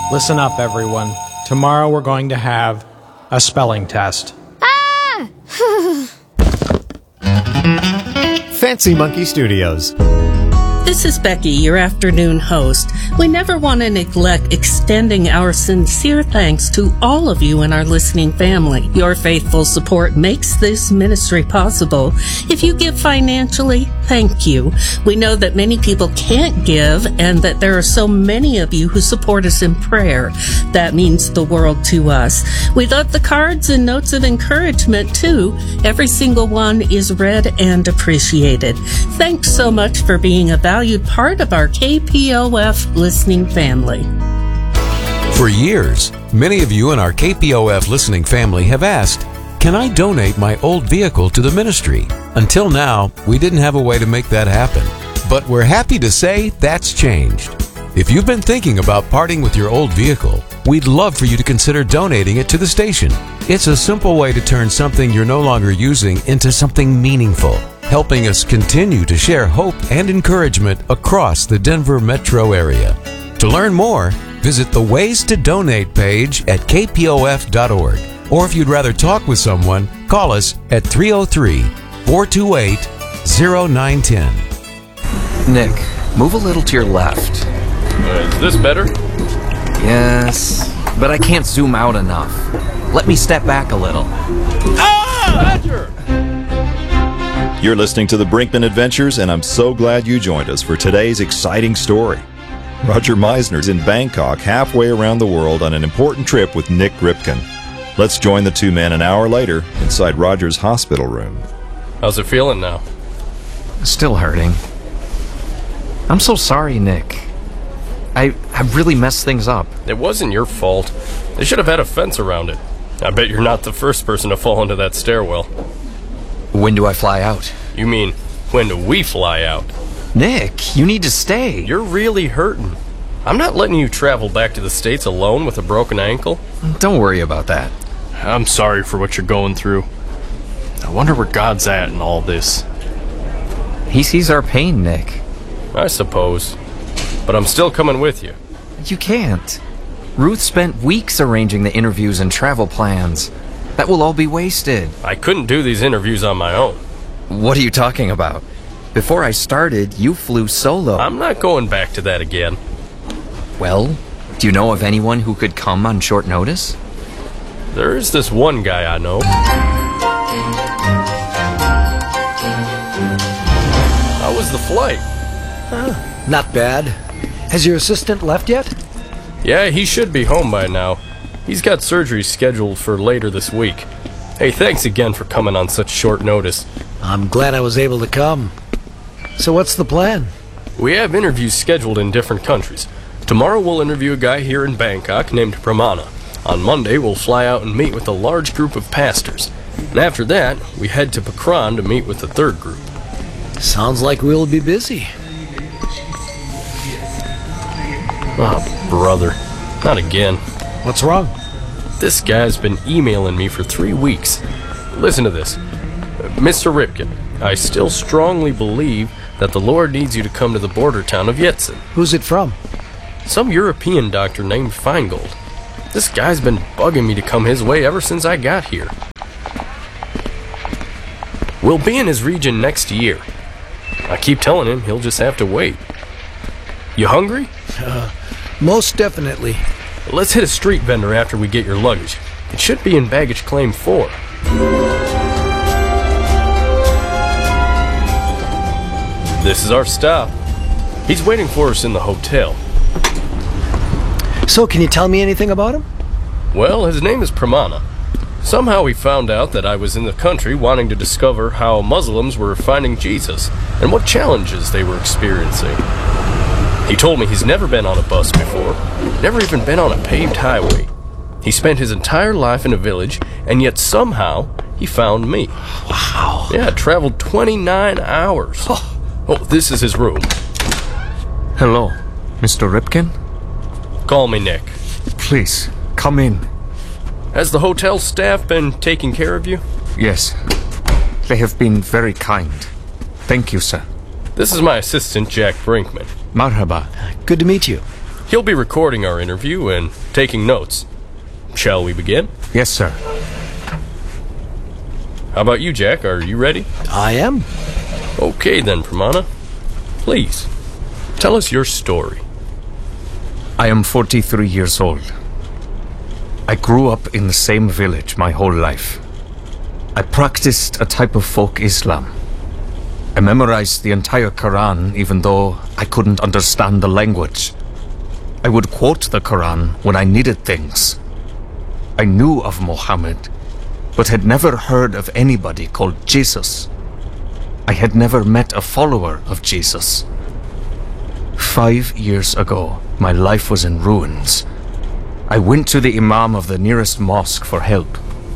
Listen up, everyone. Tomorrow we're going to have a spelling test. Ah! Fancy Monkey Studios. This is Becky, your afternoon host. We never want to neglect extending our sincere thanks to all of you in our listening family. Your faithful support makes this ministry possible. If you give financially, thank you. We know that many people can't give and that there are so many of you who support us in prayer. That means the world to us. We love the cards and notes of encouragement too. Every single one is read and appreciated. Thanks so much for being a valued part of our KPOF listening family. For years, many of you in our KPOF listening family have asked, can I donate my old vehicle to the ministry? Until now, we didn't have a way to make that happen. But we're happy to say that's changed. If you've been thinking about parting with your old vehicle, we'd love for you to consider donating it to the station. It's a simple way to turn something you're no longer using into something meaningful, helping us continue to share hope and encouragement across the Denver metro area. To learn more, visit the Ways to Donate page at kpof.org. Or if you'd rather talk with someone, call us at 303-428-0910. Nick, move a little to your left. Is this better? Yes, but I can't zoom out enough. Let me step back a little. Ah! Roger! You're listening to the Brinkman Adventures, and I'm so glad you joined us for today's exciting story. Roger Meisner's in Bangkok, halfway around the world on an important trip with Nick Ripken. Let's join the two men an hour later inside Roger's hospital room. How's it feeling now? Still hurting. I'm so sorry, Nick. I really messed things up. It wasn't your fault. They should have had a fence around it. I bet you're not the first person to fall into that stairwell. When do I fly out? You mean, when do we fly out? Nick, you need to stay. You're really hurting. I'm not letting you travel back to the States alone with a broken ankle. Don't worry about that. I'm sorry for what you're going through. I wonder where God's at in all this. He sees our pain, Nick. I suppose. But I'm still coming with you. You can't. Ruth spent weeks arranging the interviews and travel plans. That will all be wasted. I couldn't do these interviews on my own. What are you talking about? Before I started, you flew solo. I'm not going back to that again. Well, do you know of anyone who could come on short notice? There is this one guy I know. How was the flight? Not bad. Has your assistant left yet? Yeah, he should be home by now. He's got surgery scheduled for later this week. Hey, thanks again for coming on such short notice. I'm glad I was able to come. So what's the plan? We have interviews scheduled in different countries. Tomorrow we'll interview a guy here in Bangkok named Pramana. On Monday we'll fly out and meet with a large group of pastors. And after that, we head to Pakran to meet with the third group. Sounds like we'll be busy. Oh, brother. Not again. What's wrong? This guy's been emailing me for 3 weeks. Listen to this. Mr. Ripken, I still strongly believe that the Lord needs you to come to the border town of Yetsin. Who's it from? Some European doctor named Feingold. This guy's been bugging me to come his way ever since I got here. We'll be in his region next year. I keep telling him he'll just have to wait. You hungry? Most definitely. Let's hit a street vendor after we get your luggage. It should be in baggage claim 4. This is our stop. He's waiting for us in the hotel. So, can you tell me anything about him? Well, his name is Pramana. Somehow he found out that I was in the country wanting to discover how Muslims were finding Jesus and what challenges they were experiencing. He told me he's never been on a bus before, never even been on a paved highway. He spent his entire life in a village, and yet somehow he found me. Wow. Yeah, traveled 29 hours. Oh, this is his room. Hello, Mr. Ripken? Call me Nick. Please, come in. Has the hotel staff been taking care of you? Yes. They have been very kind. Thank you, sir. This is my assistant, Jack Brinkman. Marhaba. Good to meet you. He'll be recording our interview and taking notes. Shall we begin? Yes, sir. How about you, Jack? Are you ready? I am. Okay then, Pramana. Please, tell us your story. I am 43 years old. I grew up in the same village my whole life. I practiced a type of folk Islam. I memorized the entire Quran even though I couldn't understand the language. I would quote the Quran when I needed things. I knew of Muhammad, but had never heard of anybody called Jesus. I had never met a follower of Jesus. 5 years ago, my life was in ruins. I went to the imam of the nearest mosque for help.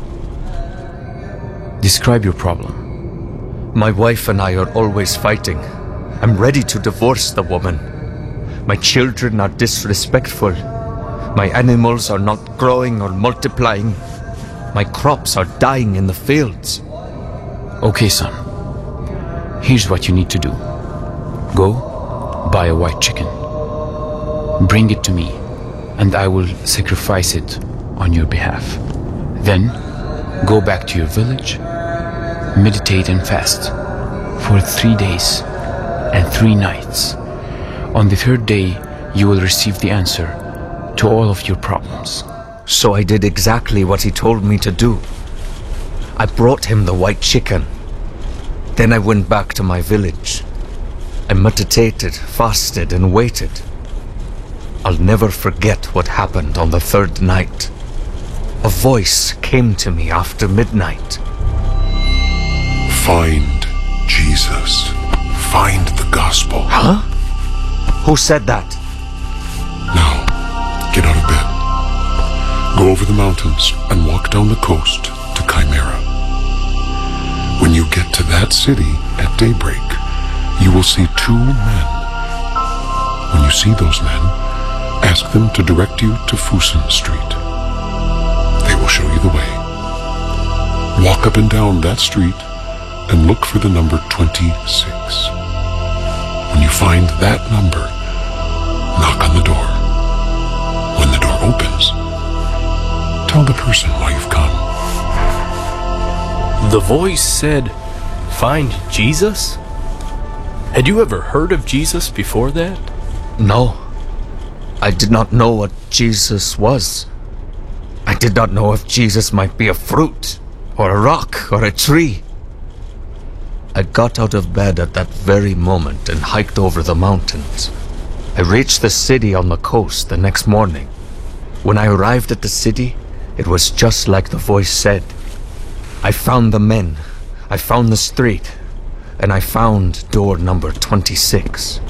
Describe your problem. My wife and I are always fighting. I'm ready to divorce the woman. My children are disrespectful. My animals are not growing or multiplying. My crops are dying in the fields. Okay, son. Here's what you need to do. Go, buy a white chicken. Bring it to me, and I will sacrifice it on your behalf. Then, go back to your village, meditate and fast for 3 days and 3 nights. On the 3rd day, you will receive the answer to all of your problems. So I did exactly what he told me to do. I brought him the white chicken. Then I went back to my village. I meditated, fasted, and waited. I'll never forget what happened on the 3rd night. A voice came to me after midnight. Find Jesus. Find the gospel. Huh? Who said that? Now, get out of bed. Go over the mountains and walk down the coast to Chimera. When you get to that city at daybreak, you will see 2 men. When you see those men, ask them to direct you to Fusen Street. They will show you the way. Walk up and down that street and look for the number 26. When you find that number, knock on the door. When the door opens, tell the person why you've come. The voice said, "Find Jesus?" Had you ever heard of Jesus before that? No. I did not know what Jesus was. I did not know if Jesus might be a fruit, or a rock, or a tree. I got out of bed at that very moment and hiked over the mountains. I reached the city on the coast the next morning. When I arrived at the city, it was just like the voice said. I found the men, I found the street, and I found door number 26.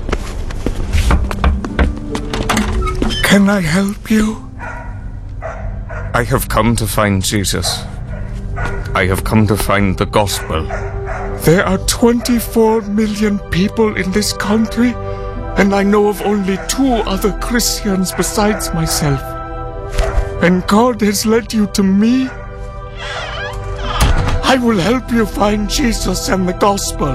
Can I help you? I have come to find Jesus. I have come to find the gospel. There are 24 million people in this country, and I know of only 2 other Christians besides myself. And God has led you to me. I will help you find Jesus and the gospel.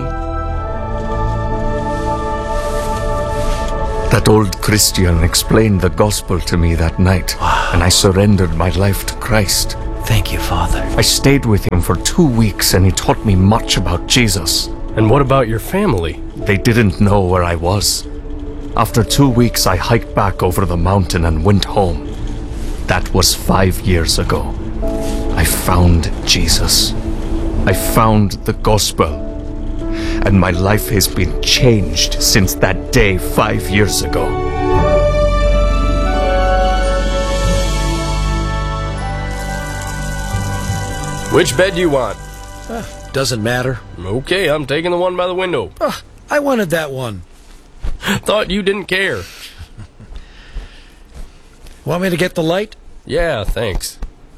That old Christian explained the gospel to me that night, and I surrendered my life to Christ. Thank you, Father. I stayed with him for 2 weeks, and he taught me much about Jesus. And what about your family? They didn't know where I was. After 2 weeks, I hiked back over the mountain and went home. That was 5 years ago. I found Jesus. I found the gospel. And my life has been changed since that day 5 years ago. Which bed do you want? Doesn't matter. Okay, I'm taking the one by the window. I wanted that one. Thought you didn't care. Want me to get the light? Yeah, thanks.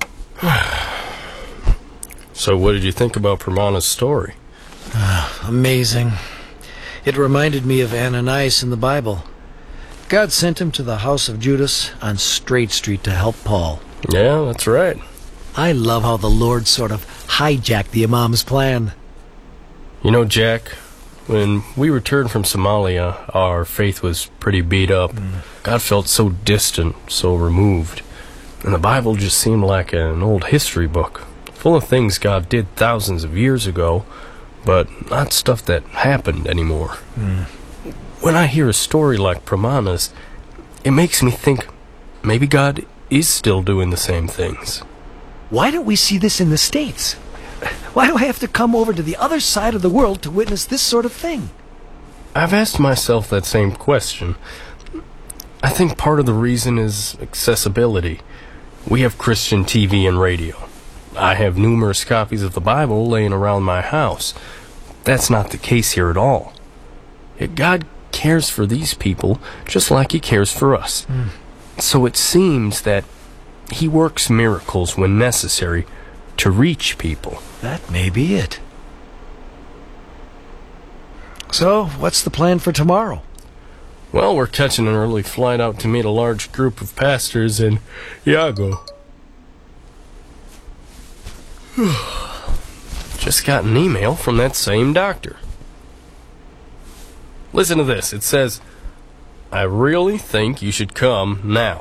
So what did you think about Pramana's story? Amazing. It reminded me of Ananias in the Bible. God sent him to the house of Judas on Straight Street to help Paul. Yeah, that's right. I love how the Lord sort of hijacked the Imam's plan. You know, Jack, When we returned from Somalia, our faith was pretty beat up. God felt so distant, so removed. And the Bible just seemed like an old history book, full of things God did thousands of years ago, but not stuff that happened anymore. When I hear a story like Pramana's, it makes me think maybe God is still doing the same things. Why don't we see this in the States? Why do I have to come over to the other side of the world to witness this sort of thing? I've asked myself that same question. I think part of the reason is accessibility. We have Christian TV and radio. I have numerous copies of the Bible laying around my house. That's not the case here at all. Yet God cares for these people just like He cares for us. So it seems that He works miracles when necessary to reach people. That may be it. So, what's the plan for tomorrow? Well, we're catching an early flight out to meet a large group of pastors in Iago. Just got an email from that same doctor. Listen to this. It says, "I really think you should come now.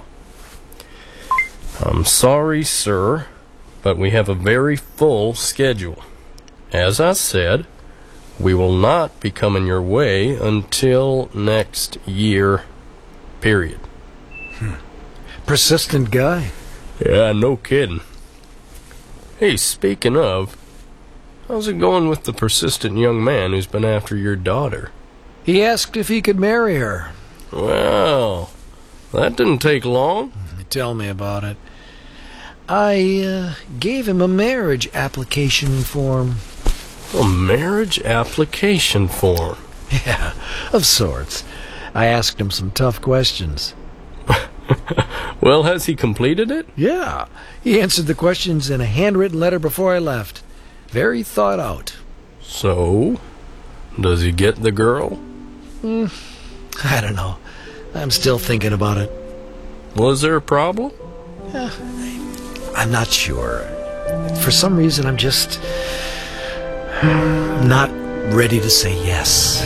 I'm sorry, sir, but we have a very full schedule. As I said, we will not be coming your way until next year, period." Persistent guy. Yeah, no kidding. Hey, speaking of, how's it going with the persistent young man who's been after your daughter? He asked if he could marry her. Well, that didn't take long. Tell me about it. I gave him a marriage application form. A marriage application form? Yeah, of sorts. I asked him some tough questions. Well, has he completed it? Yeah, he answered the questions in a handwritten letter before I left. Very thought out. So, does he get the girl? I don't know. I'm still thinking about it. Was there a problem? I'm not sure. For some reason, I'm just not ready to say yes.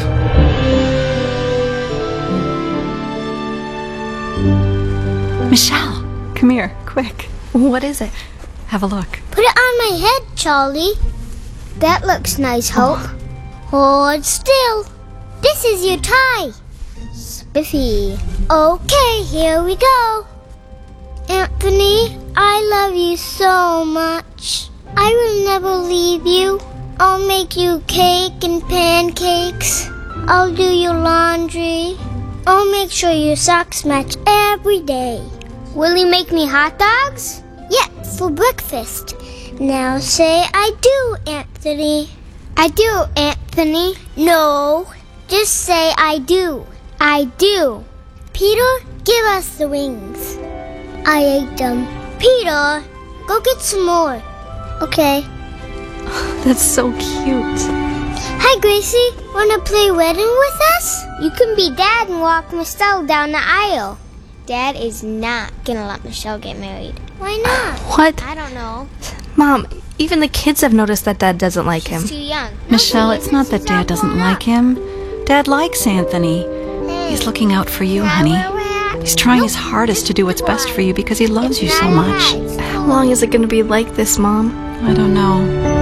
Michelle, come here, quick. What is it? Have a look. Put it on my head, Charlie. That looks nice, Hope. Hold still. This is your tie. Spiffy. Okay, here we go. Anthony, I love you so much. I will never leave you. I'll make you cake and pancakes. I'll do your laundry. I'll make sure your socks match every day. Will you make me hot dogs? Yes, for breakfast. Now say I do, Anthony. I do, Anthony. No, just say I do. I do. Peter, give us the wings. I ate them. Peter, go get some more. Okay. That's so cute. Hi, Gracie. Wanna play wedding with us? You can be Dad and walk Michelle down the aisle. Dad is not gonna let Michelle get married. Why not? What? I don't know. Mom, even the kids have noticed that Dad doesn't like him. She's too young. Michelle, it's not that Dad doesn't like him. Dad likes Anthony. He's looking out for you, honey. He's trying his hardest to do what's best for you because he loves you so much. How long is it going to be like this, Mom? I don't know.